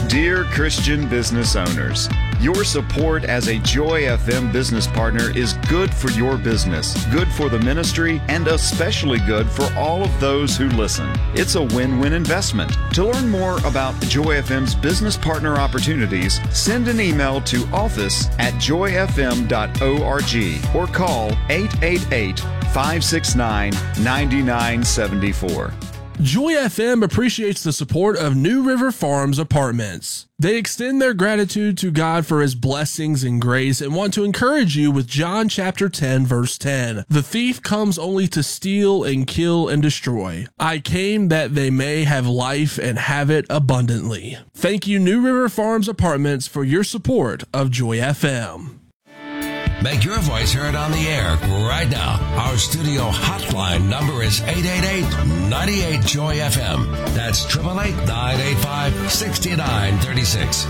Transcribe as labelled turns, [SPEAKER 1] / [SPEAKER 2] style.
[SPEAKER 1] Dear Christian business owners, your support as a Joy FM business partner is good for your business, good for the ministry, and especially good for all of those who listen. It's a win-win investment. To learn more about Joy FM's business partner opportunities, send an email to office@joyfm.org or call 888-569-9974.
[SPEAKER 2] Joy FM appreciates the support of New River Farms Apartments. They extend their gratitude to God for His blessings and grace and want to encourage you with John chapter 10, verse 10. The thief comes only to steal and kill and destroy. I came that they may have life and have it abundantly. Thank you, New River Farms Apartments, for your support of Joy FM.
[SPEAKER 3] Make your voice heard on the air right now. Our studio hotline number is 888-98-JOY-FM. That's 888-985-6936.